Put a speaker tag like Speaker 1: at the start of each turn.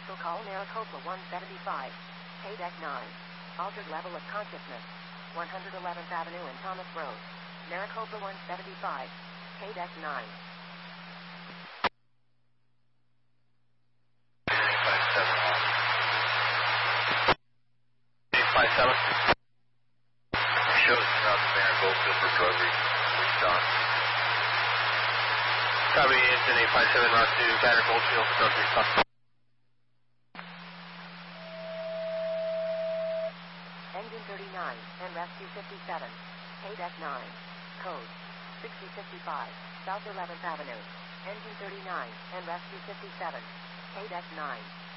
Speaker 1: Special call Maricopa 175. KDEC 9. Altered level of consciousness. 111th Avenue and Thomas Road. Maricopa 175. KDEC 9.
Speaker 2: 857. Shows not the Maricopa for drug restock. Copy, engine 857, route to Banner Goldfield for drug restock.
Speaker 1: Engine 39 and Rescue 57. KDEC 9. Code 6055. South 11th Avenue. Engine 39 and Rescue 57. KDEC 9.